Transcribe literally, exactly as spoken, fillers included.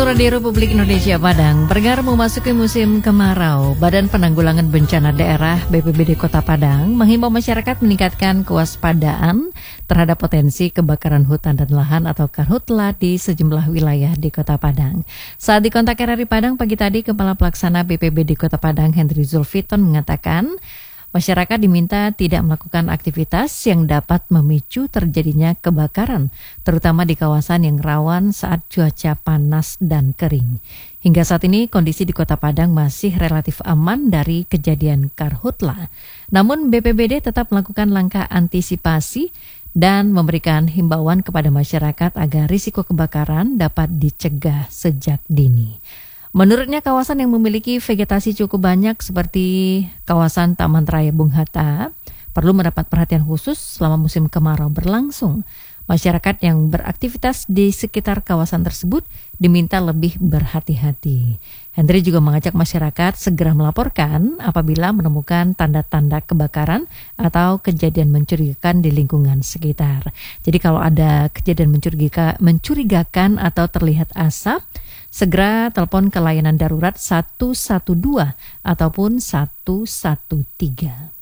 Saudara di Republik Indonesia Padang, bergerak memasuki musim kemarau, Badan Penanggulangan Bencana Daerah B P B D Kota Padang menghimbau masyarakat meningkatkan kewaspadaan terhadap potensi kebakaran hutan dan lahan atau karhutla di sejumlah wilayah di Kota Padang. Saat dikontak R R I Padang pagi tadi, Kepala Pelaksana B P B D Kota Padang Henry Zulfiton mengatakan, masyarakat diminta tidak melakukan aktivitas yang dapat memicu terjadinya kebakaran, terutama di kawasan yang rawan saat cuaca panas dan kering. Hingga saat ini kondisi di Kota Padang masih relatif aman dari kejadian karhutla. Namun B P B D tetap melakukan langkah antisipasi dan memberikan himbauan kepada masyarakat agar risiko kebakaran dapat dicegah sejak dini. Menurutnya kawasan yang memiliki vegetasi cukup banyak seperti kawasan Taman Raya Bung Hatta perlu mendapat perhatian khusus selama musim kemarau berlangsung. Masyarakat yang beraktivitas di sekitar kawasan tersebut diminta lebih berhati-hati. Henry juga mengajak masyarakat segera melaporkan apabila menemukan tanda-tanda kebakaran atau kejadian mencurigakan di lingkungan sekitar. Jadi kalau ada kejadian mencurigakan, mencurigakan atau terlihat asap, segera telepon ke layanan darurat satu satu dua ataupun satu satu tiga.